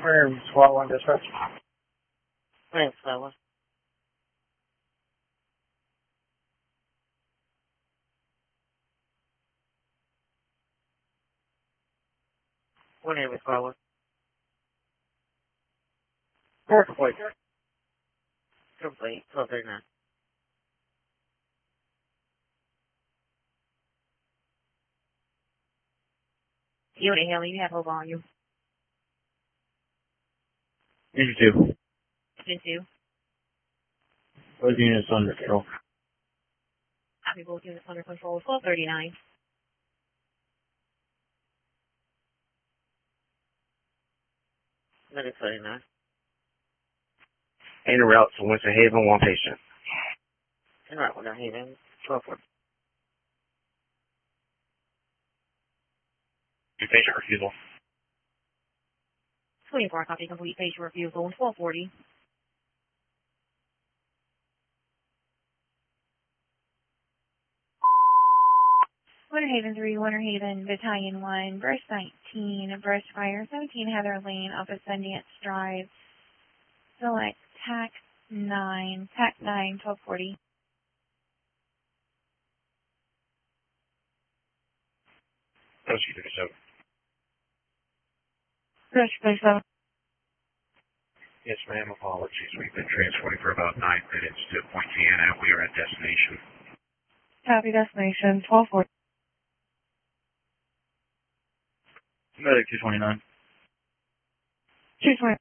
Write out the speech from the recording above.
Confirm, Squad 1 dispatch. Thanks, fella. What name is fella? Complete. Complete. 1239. Unit Haley, you have low volume. Unit 2. Unit 2. Both units under control. Copy, both units under control. 1239. Minute 39. En route to Winter Haven, one patient. En route, Winter Haven. 1240. Patient refusal. 24, copy, complete patient refusal. 1240. Winter Haven 3, Winter Haven, Battalion 1, Burst 19, Burst Fire 17, Heather Lane, off of Sundance Drive. Select TAC 9, 1240. Rescue 37. Rescue 37. Yes, ma'am. Apologies. We've been transporting for about 9 minutes to Poinciana. We are at destination. Copy, destination 1240. Medic 229. 220.